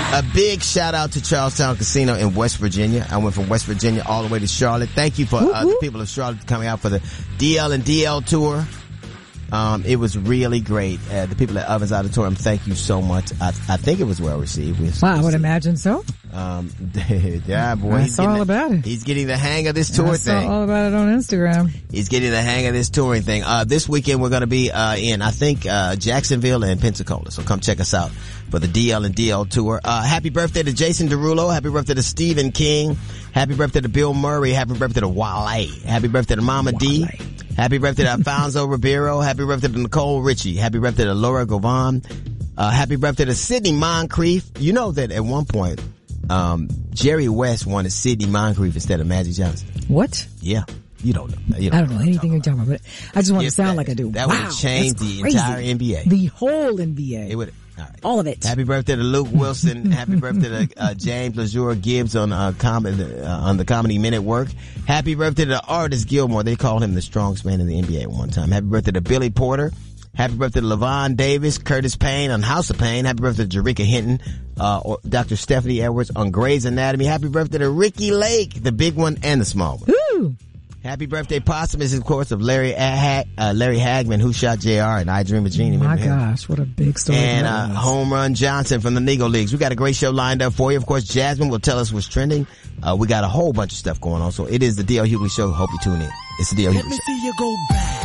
A big shout out to Charlestown Casino in West Virginia. I went from West Virginia all the way to Charlotte. Thank you for the people of Charlotte coming out for the DL and DL tour. It was really great. The people at Ovens Auditorium, thank you so much. I think it was well received. I would imagine so. Yeah, boy. I saw all about it. He's getting the hang of this tour thing. I saw all about it on Instagram. He's getting the hang of this touring thing. This weekend we're going to be in, I think, Jacksonville and Pensacola. So come check us out for the DL and DL tour. Happy birthday to Jason Derulo. Happy birthday to Stephen King. Happy birthday to Bill Murray. Happy birthday to Wale. Happy birthday to Mama D. Happy birthday to Alfonso Ribeiro. Happy birthday to Nicole Richie. Happy birthday to Laura Govan. Happy birthday to Sidney Moncrief. You know that at one point, Jerry West wanted Sidney Moncrief instead of Magic Johnson. What? Yeah. You don't know. I don't know anything you're talking about, but I just want to sound like I do. That would have changed the entire NBA. The whole NBA. It would. All of it. Happy birthday to Luke Wilson. Happy birthday to James LaJour Gibbs on the Comedy Minute Work. Happy birthday to Artis Gilmore. They called him the strongest man in the NBA at one time. Happy birthday to Billy Porter. Happy birthday to LaVon Davis, Curtis Payne on House of Pain. Happy birthday to Jericka Hinton, Dr. Stephanie Edwards on Grey's Anatomy. Happy birthday to Ricky Lake, the big one and the small one. Ooh. Happy birthday, posthumous, of course, of Larry Hagman, Who Shot JR, and I Dream of Jeannie. My gosh, what a big story. And Home Run Johnson from the Negro Leagues. We got a great show lined up for you. Of course, Jasmine will tell us what's trending. We got a whole bunch of stuff going on. So it is the D.L. Hughley Show. Hope you tune in. It's the D.L. Hughley Show. Let me see you go back.